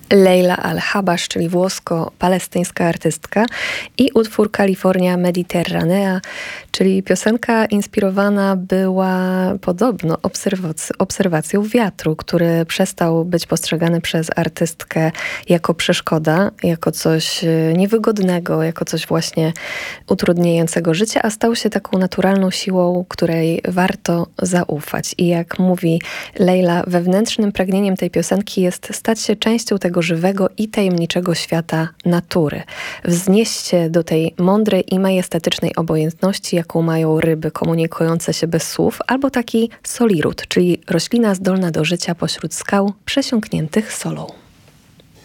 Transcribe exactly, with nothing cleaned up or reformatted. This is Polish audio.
Leila Al-Habash, czyli włosko-palestyńska artystka, i utwór California Mediterranea, czyli piosenka inspirowana była podobno obserwac- obserwacją wiatru, który przestał być postrzegany przez artystkę jako przeszkoda, jako coś niewygodnego, jako coś właśnie utrudniającego życie, a stał się taką naturalną siłą, której warto zaufać. I jak mówi Leila, wewnętrznym pragnieniem tej piosenki jest stać się częścią tego żywego i tajemniczego świata natury. Wznieść się do tej mądrej i majestatycznej obojętności, jaką mają ryby komunikujące się bez słów, albo taki solirut, czyli roślina zdolna do życia pośród skał przesiąkniętych solą.